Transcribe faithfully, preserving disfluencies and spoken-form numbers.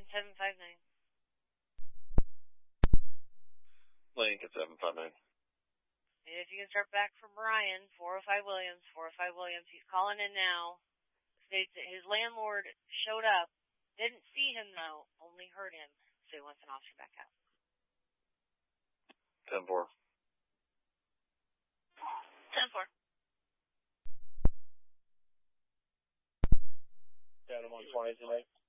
Lincoln seven five nine. Lincoln seven five nine. If you can start back from Brian, four oh five Williams, four oh five Williams. He's calling in now. States that his landlord showed up. Didn't see him, though. Only heard him. So he wants an officer back out. ten four. ten four. Down to one twenty tonight.